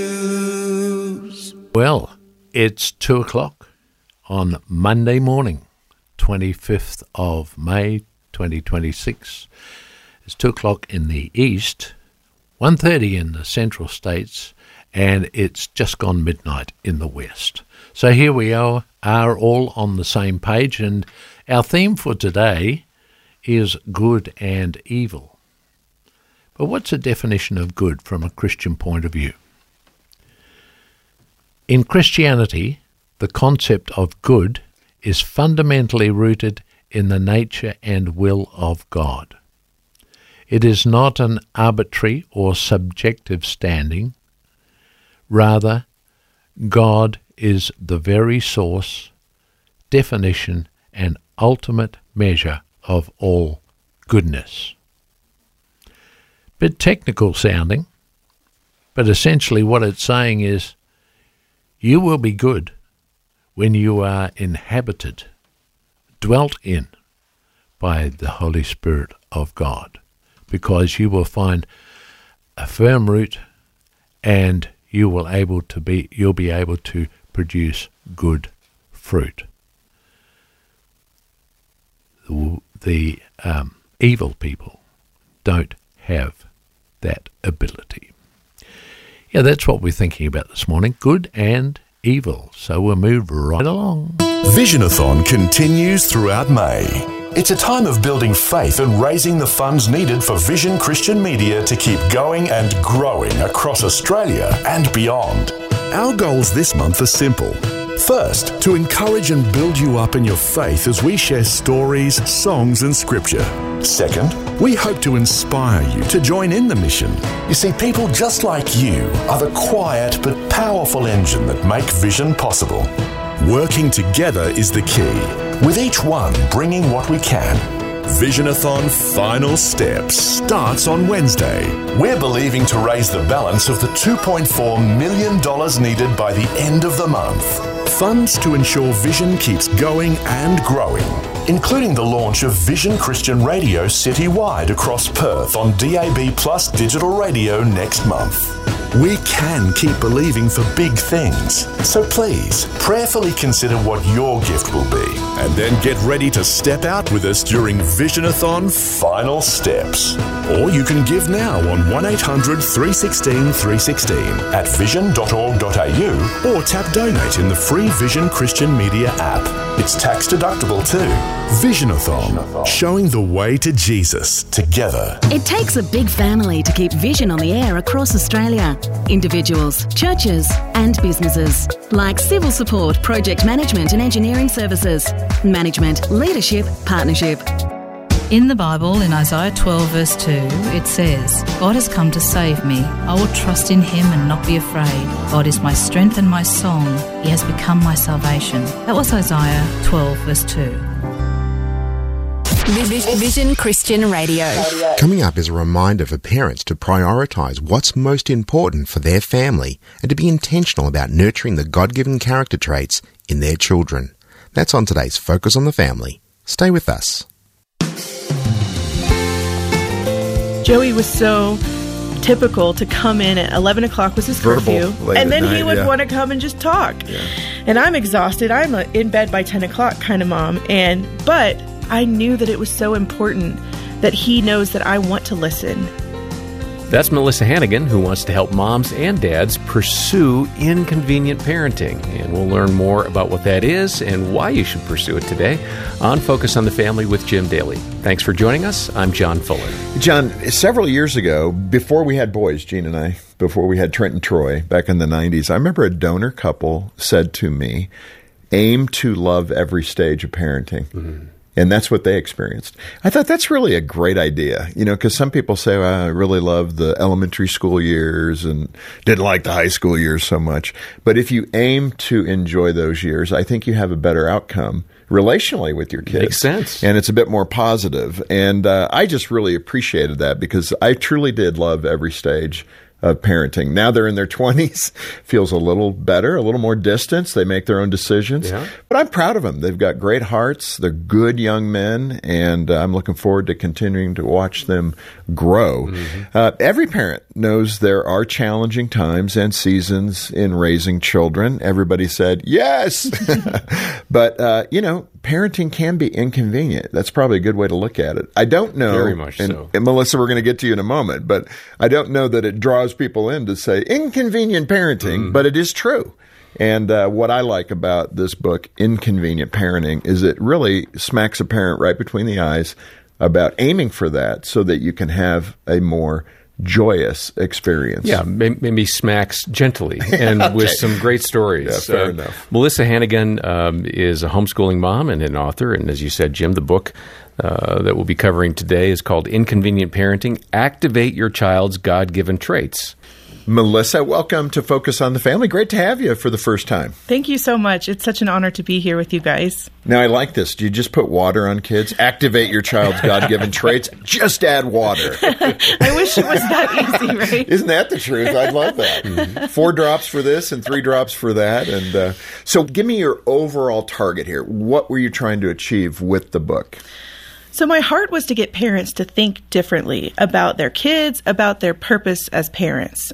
Well, it's 2 o'clock on Monday morning, 25th of May 2026. It's 2 o'clock in the east, 1:30 in the central states, and it's just gone midnight in the west. So here we are all on the same page, and our theme for today is good and evil. But what's the definition of good from a Christian point of view? In Christianity, the concept of good is fundamentally rooted in the nature and will of God. It is not an arbitrary or subjective standing. Rather, God is the very source, definition, and ultimate measure of all goodness. Bit technical sounding, but essentially what it's saying is, you will be good when you are inhabited, dwelt in by the Holy Spirit of God, because you will find a firm root and you'll be able to produce good fruit. The evil people don't have that ability. Yeah, that's what we're thinking about this morning, good and evil. So we'll move right along. Visionathon continues throughout May. It's a time of building faith and raising the funds needed for Vision Christian Media to keep going and growing across Australia and beyond. Our goals this month are simple. First, to encourage and build you up in your faith as we share stories, songs and scripture. Second, we hope to inspire you to join in the mission. You see, people just like you are the quiet but powerful engine that make Vision possible. Working together is the key, with each one bringing what we can. Visionathon Final Steps starts on Wednesday. We're believing to raise the balance of the $2.4 million needed by the end of the month. Funds to ensure Vision keeps going and growing, including the launch of Vision Christian Radio citywide across Perth on DAB Plus digital radio next month. We can keep believing for big things. So please, prayerfully consider what your gift will be, and then get ready to step out with us during Visionathon Final Steps. Or you can give now on 1800 316 316 at vision.org.au or tap donate in the free Vision Christian Media app. It's tax deductible too. Visionathon, showing the way to Jesus together. It takes a big family to keep Vision on the air across Australia. Individuals, churches and businesses, like civil support, project management and engineering services, management, leadership, partnership. In the Bible, in Isaiah 12 verse 2, it says, God has come to save me. I will trust in him and not be afraid. God is my strength and my song. He has become my salvation. That was Isaiah 12 verse 2. Vision Christian Radio. Coming up is a reminder for parents to prioritise what's most important for their family and to be intentional about nurturing the God-given character traits in their children. That's on today's Focus on the Family. Stay with us. Joey was so typical to come in at 11 o'clock was his curfew, and then he would want to come and just talk. Yeah. And I'm exhausted. I'm in bed by 10 o'clock kind of mom, but I knew that it was so important that he knows that I want to listen. That's Melissa Hannigan, who wants to help moms and dads pursue inconvenient parenting. And we'll learn more about what that is and why you should pursue it today on Focus on the Family with Jim Daly. Thanks for joining us. I'm John Fuller. John, several years ago, before we had boys, Gene and I, before we had Trent and Troy back in the 90s, I remember a donor couple said to me, aim to love every stage of parenting. Mm-hmm. And that's what they experienced. I thought that's really a great idea, because some people say, well, I really love the elementary school years and didn't like the high school years so much. But if you aim to enjoy those years, I think you have a better outcome relationally with your kids. Makes sense. And it's a bit more positive. And I just really appreciated that because I truly did love every stage of parenting. Now they're in their 20s, feels a little better, a little more distance. They make their own decisions. Yeah. But I'm proud of them. They've got great hearts. They're good young men, and I'm looking forward to continuing to watch them grow. Mm-hmm. Every parent knows there are challenging times and seasons in raising children. Everybody said, yes. But, parenting can be inconvenient. That's probably a good way to look at it. I don't know. Very much so. And Melissa, we're going to get to you in a moment, but I don't know that it draws people in to say inconvenient parenting, but it is true. And what I like about this book, Inconvenient Parenting, is it really smacks a parent right between the eyes about aiming for that so that you can have a more joyous experience. Yeah, maybe smacks gently and okay. with some great stories. Yeah, fair enough. Melissa Hannigan is a homeschooling mom and an author. And as you said, Jim, the book that we'll be covering today is called Inconvenient Parenting, Activate Your Child's God-Given Traits. Melissa, welcome to Focus on the Family. Great to have you for the first time. Thank you so much. It's such an honor to be here with you guys. Now, I like this. Do you just put water on kids? Activate your child's God-given traits. Just add water. I wish it was that easy, right? Isn't that the truth? I love that. Mm-hmm. 4 drops for this and 3 drops for that. And so give me your overall target here. What were you trying to achieve with the book? So my heart was to get parents to think differently about their kids, about their purpose as parents.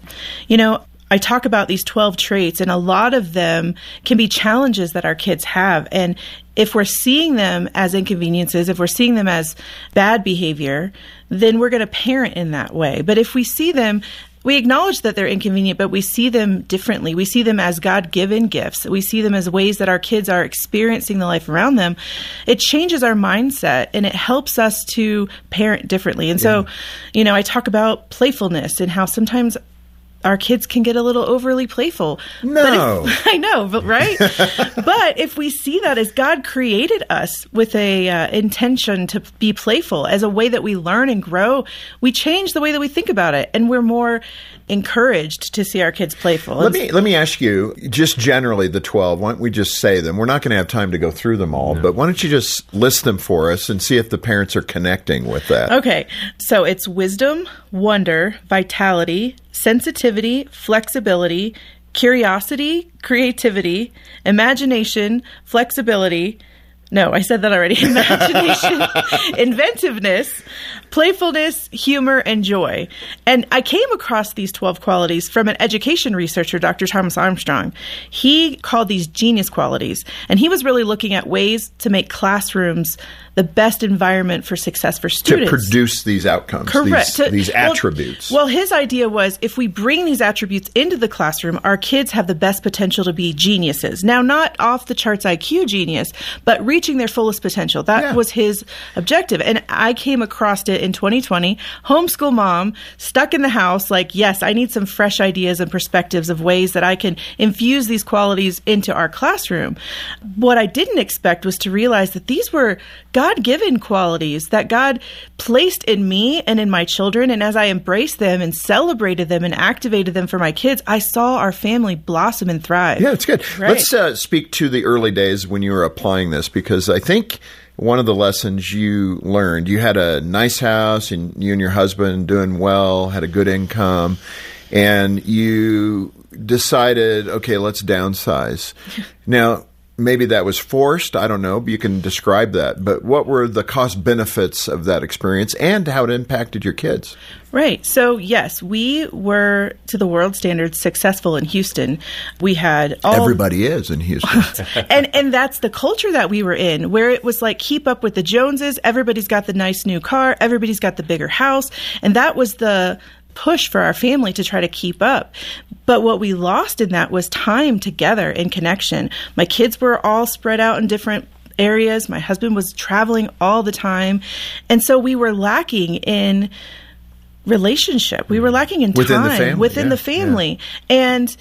I talk about these 12 traits, and a lot of them can be challenges that our kids have. And if we're seeing them as inconveniences, if we're seeing them as bad behavior, then we're going to parent in that way. But if we see them, we acknowledge that they're inconvenient, but we see them differently. We see them as God-given gifts. We see them as ways that our kids are experiencing the life around them. It changes our mindset, and it helps us to parent differently. And so, I talk about playfulness and how sometimes our kids can get a little overly playful. No. I know, but right? But if we see that as God created us with a intention to be playful as a way that we learn and grow, we change the way that we think about it, and we're more encouraged to see our kids playful. Let me ask you, just generally the 12, why don't we just say them? We're not going to have time to go through them all, but why don't you just list them for us and see if the parents are connecting with that? Okay. So it's wisdom, wonder, vitality, sensitivity, flexibility, curiosity, creativity, imagination, flexibility. No, I said that already. Imagination, inventiveness, playfulness, humor, and joy. And I came across these 12 qualities from an education researcher, Dr. Thomas Armstrong. He called these genius qualities, and he was really looking at ways to make classrooms the best environment for success for students. To produce these outcomes, correct. These attributes. Well, his idea was if we bring these attributes into the classroom, our kids have the best potential to be geniuses. Now, not off the charts IQ genius, but reaching their fullest potential. That was his objective. And I came across it in 2020, homeschool mom, stuck in the house, like, yes, I need some fresh ideas and perspectives of ways that I can infuse these qualities into our classroom. What I didn't expect was to realize that these were God-given qualities that God placed in me and in my children. And as I embraced them and celebrated them and activated them for my kids, I saw our family blossom and thrive. Yeah, it's good. Right. Let's speak to the early days when you were applying this, because I think one of the lessons you learned, you had a nice house and you and your husband doing well, had a good income, and you decided, okay, let's downsize. Now, maybe that was forced. I don't know. You can describe that. But what were the cost benefits of that experience and how it impacted your kids? Right. So, yes, we were, to the world standards, successful in Houston. We had all... Everybody is in Houston. and that's the culture that we were in, where it was like, keep up with the Joneses. Everybody's got the nice new car. Everybody's got the bigger house. And that was the push for our family to try to keep up. But what we lost in that was time together and connection. My kids were all spread out in different areas. My husband was traveling all the time. And so we were lacking in relationship. We were lacking in time within the family. And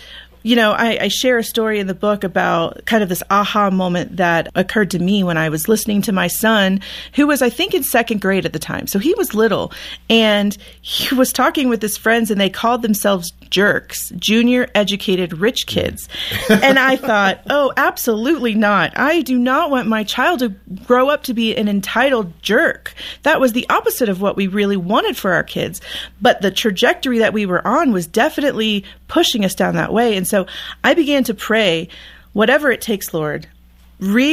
I share a story in the book about kind of this aha moment that occurred to me when I was listening to my son, who was, I think, in 2nd grade at the time. So he was little, and he was talking with his friends, and they called themselves jerks, junior educated rich kids. And I thought, oh, absolutely not. I do not want my child to grow up to be an entitled jerk. That was the opposite of what we really wanted for our kids. But the trajectory that we were on was definitely pushing us down that way. And so I began to pray, whatever it takes, Lord,